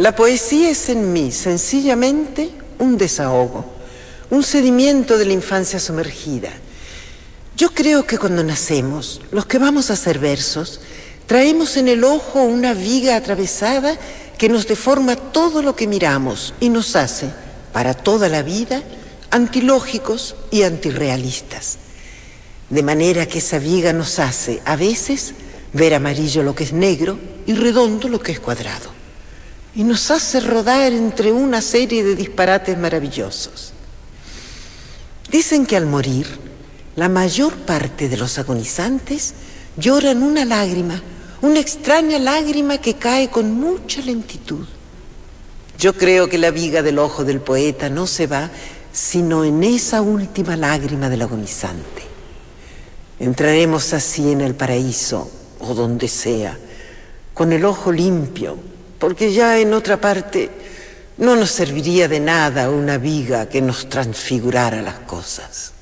La poesía es en mí sencillamente un desahogo, un sedimento de la infancia sumergida. Yo creo que cuando nacemos, los que vamos a hacer versos, traemos en el ojo una viga atravesada que nos deforma todo lo que miramos y nos hace, para toda la vida, antilógicos y antirrealistas. De manera que esa viga nos hace, a veces, ver amarillo lo que es negro y redondo lo que es cuadrado. Y nos hace rodar entre una serie de disparates maravillosos. Dicen que al morir, la mayor parte de los agonizantes lloran una lágrima, una extraña lágrima que cae con mucha lentitud. Yo creo que la viga del ojo del poeta no se va sino en esa última lágrima del agonizante. Entraremos así en el paraíso, o donde sea, con el ojo limpio, porque ya en otra parte no nos serviría de nada una viga que nos transfigurara las cosas.